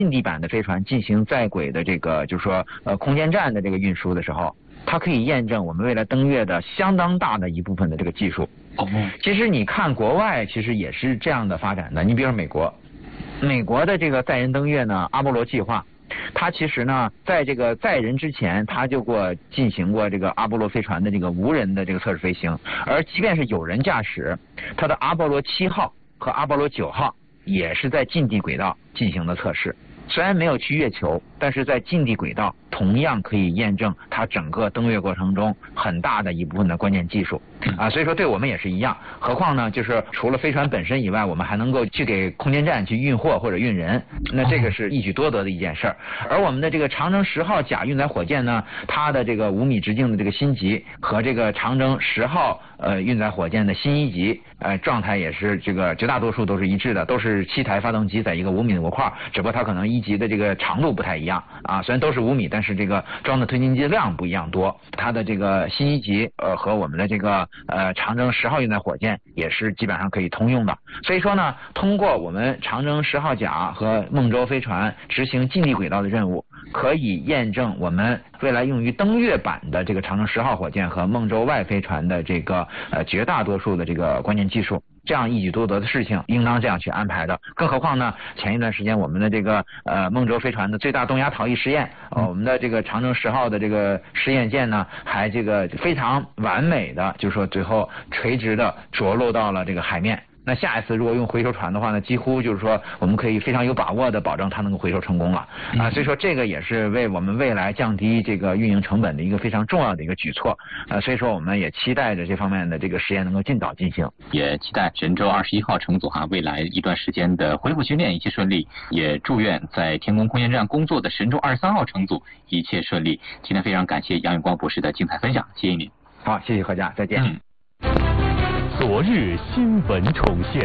近地版的飞船进行在轨的这个就是说空间站的这个运输的时候，它可以验证我们未来登月的相当大的一部分的这个技术。其实你看国外其实也是这样的发展的，你比如说美国的这个载人登月呢，阿波罗计划，它其实呢在这个载人之前，它就进行过这个阿波罗飞船的这个无人的这个测试飞行，而即便是有人驾驶，它的阿波罗7号和阿波罗9号也是在近地轨道进行的测试。虽然没有去月球，但是在近地轨道同样可以验证它整个登月过程中很大的一部分的关键技术啊，所以说对我们也是一样。何况呢，就是除了飞船本身以外，我们还能够去给空间站去运货或者运人，那这个是一举多得的一件事儿。而我们的这个长征10号甲运载火箭呢，它的这个5米直径的这个新级和这个长征10号运载火箭的新1级状态也是这个绝大多数都是一致的，都是7台发动机在一个5米的模块，只不过它可能1级的这个长度不太一样啊，虽然都是5米，但是这个装的推进剂量不一样多。它的这个新1级和我们的这个长征10号运载火箭也是基本上可以通用的。所以说呢，通过我们长征10号甲和梦舟飞船执行近地轨道的任务，可以验证我们未来用于登月版的这个长征10号火箭和梦舟外飞船的这个绝大多数的这个关键技术。这样一举多得的事情应当这样去安排的。更何况呢，前一段时间我们的这个梦舟飞船的最大动压逃逸试验，我们的这个长征10号的这个试验舰呢，还这个非常完美的就是说最后垂直的着陆到了这个海面。那下一次如果用回收船的话呢，几乎就是说我们可以非常有把握的保证它能够回收成功了啊，所以说这个也是为我们未来降低这个运营成本的一个非常重要的一个举措所以说我们也期待着这方面的这个实验能够尽早进行， 也期待神舟21号乘组未来一段时间的恢复训练一切顺利，也祝愿在天宫空间站工作的神舟23号乘组一切顺利。今天非常感谢杨永光博士的精彩分享，谢谢您。 好，谢谢何家，再见。 昨日新闻重现，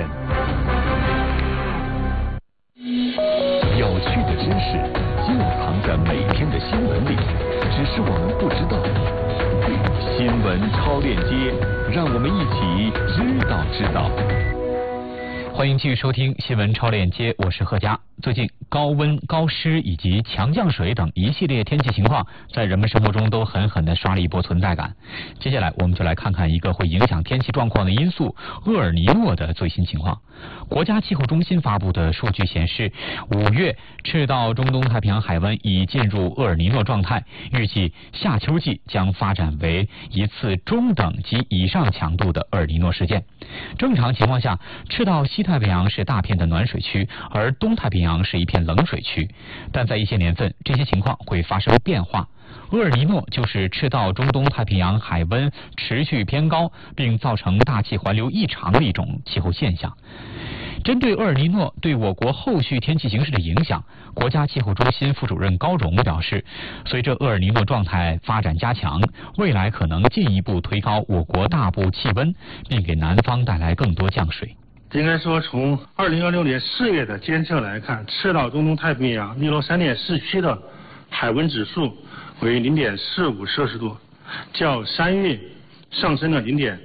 有趣的知识就藏在每天的新闻里，只是我们不知道。新闻超链接，让我们一起知道。 欢迎继续收听新闻超链接，我是贺佳。最近高温、高湿以及强降水等一系列天气情况，在人们生活中都狠狠地刷了一波存在感。接下来我们就来看看一个会影响天气状况的因素——厄尔尼诺的最新情况。国家气候中心发布的数据显示，5月赤道中东太平洋海湾已进入厄尔尼诺状态，预计夏秋季将发展为一次中等及以上强度的厄尔尼诺事件。正常情况下，赤道西太平洋是大片的暖水区，而东太平洋是一片冷水区，但在一些年份，这些情况会发生变化。厄尔尼诺就是赤道中东太平洋海温持续偏高，并造成大气环流异常的一种气候现象。针对厄尔尼诺对我国后续天气形势的影响，国家气候中心副主任高荣表示，随着厄尔尼诺状态发展加强，未来可能进一步推高我国大部气温，并给南方带来更多降水。 应该说，从2016年4月的监测来看，赤道中东太平洋尼罗3.4区的海温指数为0.45摄氏度，较3月上升了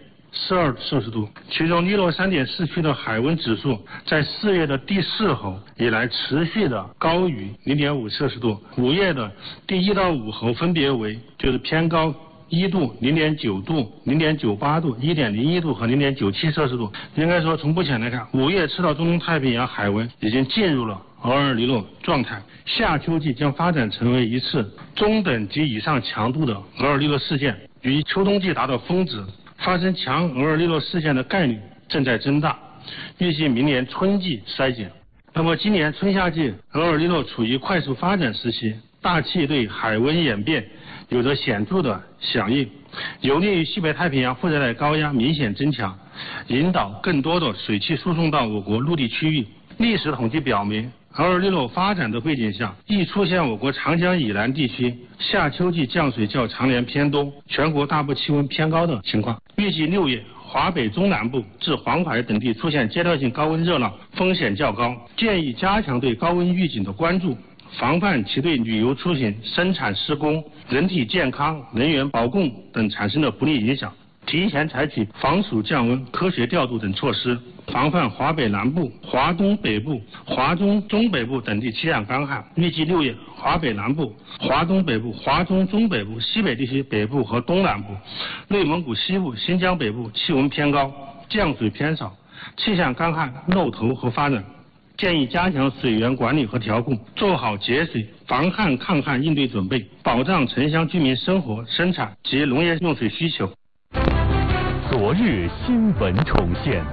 0.42摄氏度。其中尼罗3.4区的海温指数在4月的第4候以来持续的高于0.5摄氏度，5月的第1到5候分别为就是偏高1度、0.9度、0.98度、1.01度和0.97摄氏度。应该说，从目前来看，5月赤道中东太平洋海温已经进入了厄尔尼诺状态，夏秋季将发展成为一次中等级以上强度的厄尔尼诺事件，与秋冬季达到峰值，发生强厄尔尼诺事件的概率正在增大，预计明年春季衰减。那么今年春夏季厄尔尼诺处于快速发展时期，大气对海温演变有着显著的响应，有利于西北太平洋副热带高压明显增强，引导更多的水汽输送到我国陆地区域。历史统计表明，厄尔尼诺发展的背景下，易出现我国长江以南地区夏秋季降水较常年偏多，全国大部气温偏高的情况。预计6月华北中南部至黄海等地出现阶段性高温热浪，风险较高，建议加强对高温预警的关注，防范其对旅游出行、生产施工、人体健康、能源保供等产生的不利影响。 提前采取防暑降温、科学调度等措施，防范华北南部、华东北部、华中中北部等地气象干旱。预计6月，华北南部、华东北部、华中中北部、西北地区北部和东南部、内蒙古西部、新疆北部气温偏高，降水偏少，气象干旱、漏头和发冷。建议加强水源管理和调控，做好节水、防旱抗旱应对准备，保障城乡居民生活、生产及农业用水需求。 昨日新闻重现，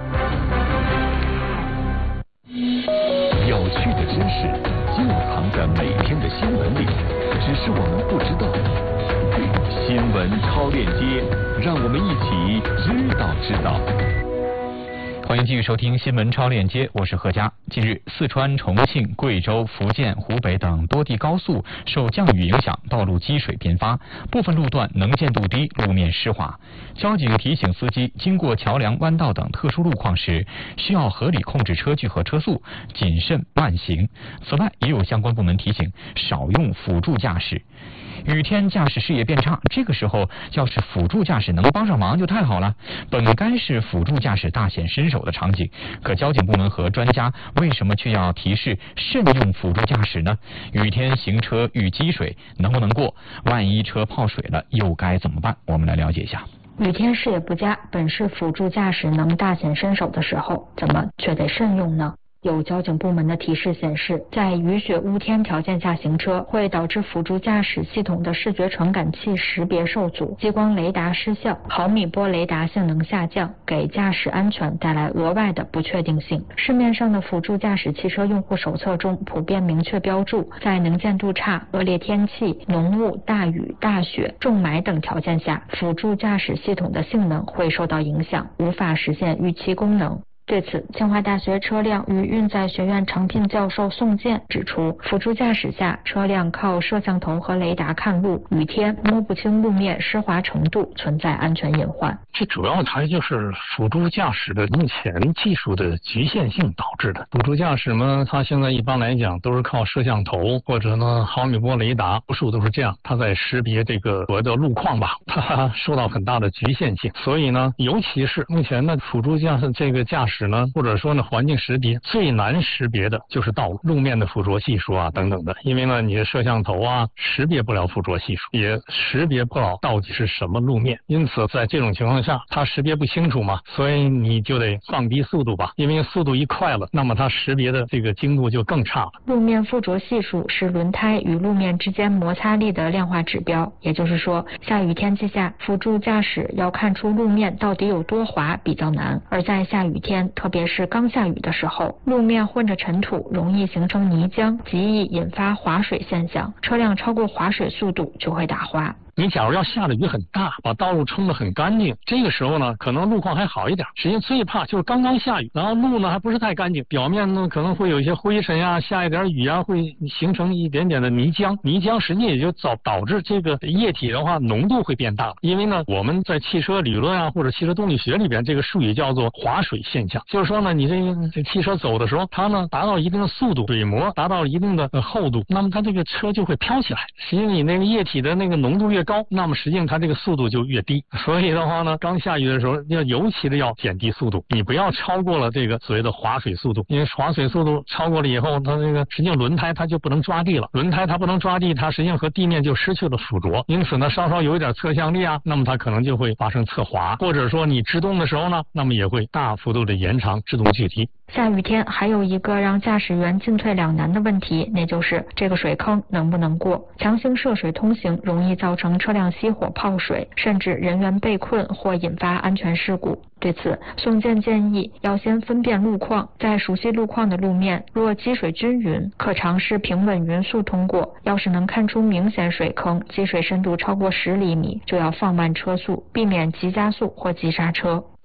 有趣的知识就藏在每天的新闻里，只是我们不知道。新闻超链接，让我们一起知道。 欢迎继续收听新闻超链接，我是何佳。近日，四川、重庆、贵州、福建、湖北等多地高速受降雨影响，道路积水频发，部分路段能见度低，路面湿滑。交警提醒司机，经过桥梁、弯道等特殊路况时，需要合理控制车距和车速，谨慎慢行。此外，也有相关部门提醒，少用辅助驾驶。雨天驾驶视野变差，这个时候要是辅助驾驶能帮上忙就太好了。本该是辅助驾驶大显身手的场景，可交警部门和专家为什么却要提示慎用辅助驾驶呢？雨天行车遇积水能不能过？万一车泡水了又该怎么办？我们来了解一下。 雨天视野不佳，本是辅助驾驶能大显身手的时候，怎么却得慎用呢？有交警部门的提示显示，在雨雪雾天条件下行车，会导致辅助驾驶系统的视觉传感器识别受阻，激光雷达失效，毫米波雷达性能下降，给驾驶安全带来额外的不确定性。市面上的辅助驾驶汽车用户手册中普遍明确标注，在能见度差、恶劣天气、浓雾、大雨、大雪、重霾等条件下，辅助驾驶系统的性能会受到影响，无法实现预期功能。对此，清华大学车辆与运载学院常聘教授宋健指出，辅助驾驶下，车辆靠摄像头和雷达看路，雨天摸不清路面湿滑程度，存在安全隐患。 这主要还就是辅助驾驶的目前技术的局限性导致的。辅助驾驶呢，它现在一般来讲都是靠摄像头或者呢毫米波雷达，多数都是这样，它在识别这个所谓的路况吧，它受到很大的局限性。所以呢，尤其是目前的辅助驾驶呢，或者说呢环境识别最难识别的就是道路面的附着系数啊等等的，因为呢你的摄像头啊识别不了附着系数，也识别不了到底是什么路面，因此在这种情况下它识别不清楚嘛，所以你就得放低速度吧，因为速度一快了，那么它识别的这个精度就更差了。 路面附着系数是轮胎与路面之间摩擦力的量化指标，也就是说，下雨天气下，辅助驾驶要看出路面到底有多滑比较难，而在下雨天，特别是刚下雨的时候，路面混着尘土，容易形成泥浆，极易引发滑水现象，车辆超过滑水速度就会打滑。 你假如要下的雨很大，把道路冲得很干净，这个时候呢，可能路况还好一点。实际上最怕就是刚刚下雨，然后路呢还不是太干净，表面呢可能会有一些灰尘呀，下一点雨啊，会形成一点点的泥浆。泥浆实际也就导致这个液体的话浓度会变大。因为呢，我们在汽车理论啊或者汽车动力学里边，这个术语叫做滑水现象，就是说呢，你这汽车走的时候，它呢达到一定的速度，水膜达到一定的厚度，那么它这个车就会飘起来。实际你那个液体的那个浓度越高，那么实际上它这个速度就越低。所以的话呢，刚下雨的时候尤其的要减低速度，你不要超过了这个所谓的滑水速度，因为滑水速度超过了以后，它这个实际上轮胎它就不能抓地了，轮胎它不能抓地，它实际上和地面就失去了附着，因此呢稍稍有一点侧向力啊，那么它可能就会发生侧滑，或者说你制动的时候呢，那么也会大幅度的延长制动距离。 下雨天还有一个让驾驶员进退两难的问题，那就是这个水坑能不能过。强行涉水通行容易造成车辆熄火泡水，甚至人员被困或引发安全事故。对此，宋健建议要先分辨路况，在熟悉路况的路面，若积水均匀，可尝试平稳匀速通过；要是能看出明显水坑，积水深度超过10厘米，就要放慢车速，避免急加速或急刹车。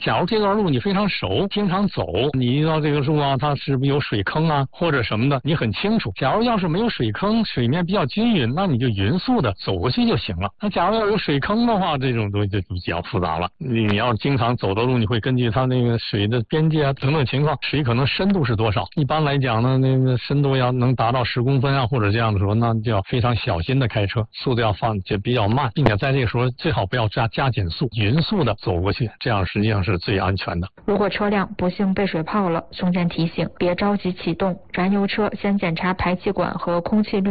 假如这段路你非常熟，经常走，你遇到这个路啊，它是不是有水坑啊或者什么的，你很清楚。假如要是没有水坑，水面比较均匀，那你就匀速的走过去就行了。那假如要有水坑的话，这种东西就比较复杂了。你要经常走的路，你会根据它那个水的边界啊等等情况，水可能深度是多少。一般来讲呢，那个深度要能达到10公分啊或者这样的时候，那就要非常小心的开车，速度要放就比较慢，并且在这个时候最好不要加减速，匀速的走过去，这样实际上是最安全的。 如果车辆不幸被水泡了，胸前提醒别着急启动，燃油车先检查排气管和空气滤